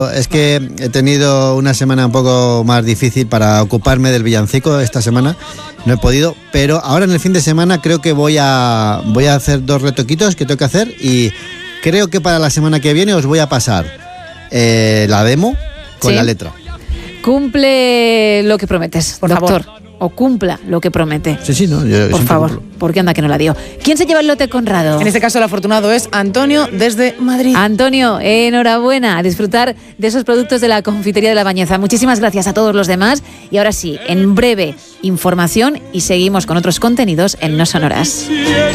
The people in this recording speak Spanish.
Es que he tenido una semana un poco más difícil para ocuparme del villancico esta semana. No he podido, pero ahora en el fin de semana creo que voy a hacer 2 retoquitos que tengo que hacer y creo que para la semana que viene os voy a pasar la demo con la letra. Cumple lo que prometes, por doctor. Favor. O cumpla lo que promete. Sí, no, yo por favor, cumplo. porque anda que no la dio. ¿Quién se lleva el lote Conrado? En este caso el afortunado es Antonio desde Madrid. Antonio, enhorabuena, a disfrutar de esos productos de la confitería de La Bañeza. Muchísimas gracias a todos los demás y ahora sí, en breve información y seguimos con otros contenidos en No Sonoras.